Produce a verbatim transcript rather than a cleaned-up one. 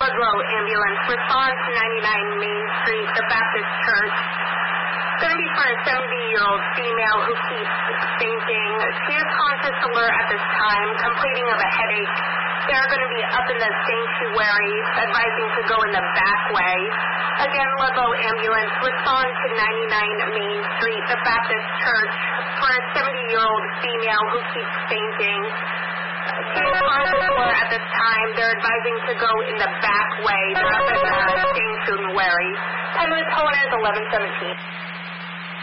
Ludlow ambulance. Respond to ninety-nine Main Street, the Baptist Church. It's going to be for a seventy-year-old female who keeps fainting. She is conscious alert at this time, complaining of a headache. They're going to be up in the sanctuary, advising to go in the back way. Again, Ludlow ambulance. Respond to ninety-nine Main Street, the Baptist Church, for a seventy-year-old female who keeps fainting. She is conscious alert at this time. They're advising to go in the back way. They're up in the sanctuary. Time of the tone is eleven seventeen.